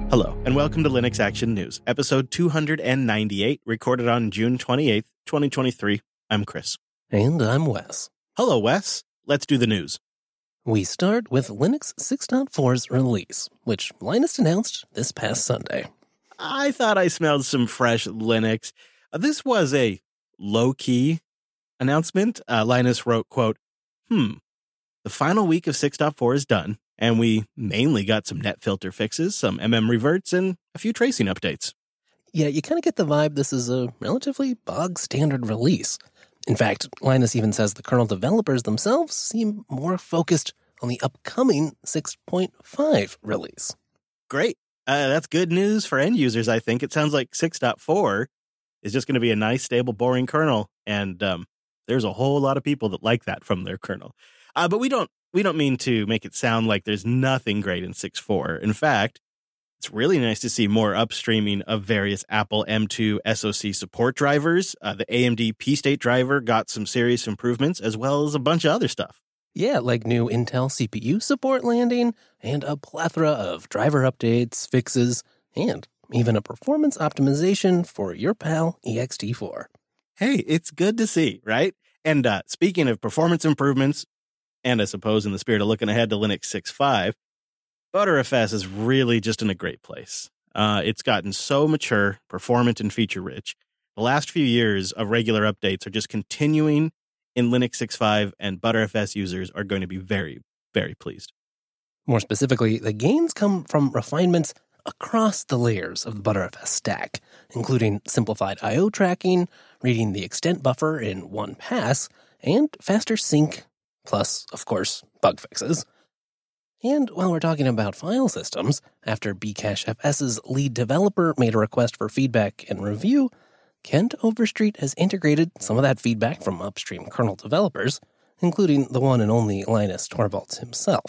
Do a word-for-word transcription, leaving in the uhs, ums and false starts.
Hello, and welcome to Linux Action News, episode two hundred ninety-eight, recorded on June twenty-eighth, twenty twenty-three. I'm Chris. And I'm Wes. Hello, Wes. Let's do the news. We start with Linux six point four's release, which Linus announced this past Sunday. I thought I smelled some fresh Linux. Uh, this was a low-key announcement. Uh, Linus wrote, quote, hmm, the final week of six point four is done, and we mainly got some net filter fixes, some M M reverts, and a few tracing updates. Yeah, you kind of get the vibe this is a relatively bog-standard release. In fact, Linus even says the kernel developers themselves seem more focused on the upcoming six point five release. Great. Uh, that's good news for end users, I think. It sounds like six point four is just going to be a nice, stable, boring kernel, and um, there's a whole lot of people that like that from their kernel. Uh, but we don't we don't mean to make it sound like there's nothing great in six point four. In fact, it's really nice to see more upstreaming of various Apple M two S O C support drivers. Uh, the A M D P-State driver got some serious improvements, as well as a bunch of other stuff. Yeah, like new Intel C P U support landing, and a plethora of driver updates, fixes, and even a performance optimization for your pal E X T four. Hey, it's good to see, right? And uh, speaking of performance improvements, and I suppose in the spirit of looking ahead to Linux six point five, Btrfs is really just in a great place. Uh, it's gotten so mature, performant, and feature-rich. The last few years of regular updates are just continuing in Linux six point five, and Btrfs users are going to be very, very pleased. More specifically, the gains come from refinements across the layers of the Btrfs stack, including simplified I O tracking, reading the extent buffer in one pass, and faster sync, plus, of course, bug fixes. And while we're talking about file systems, after Bcachefs's lead developer made a request for feedback and review, Kent Overstreet has integrated some of that feedback from upstream kernel developers, including the one and only Linus Torvalds himself.